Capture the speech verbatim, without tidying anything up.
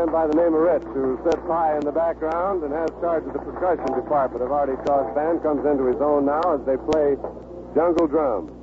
man by the name of Ritz, who sits high in the background and has charge of the percussion department of Artie Shaw's band, comes into his own now as they play Jungle Drum.